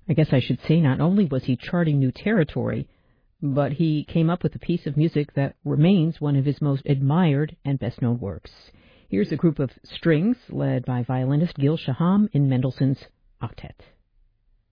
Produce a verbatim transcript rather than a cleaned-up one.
I guess I should say not only was he charting new territory, but he came up with a piece of music that remains one of his most admired and best-known works. Here's a group of strings led by violinist Gil Shaham in Mendelssohn's Octet.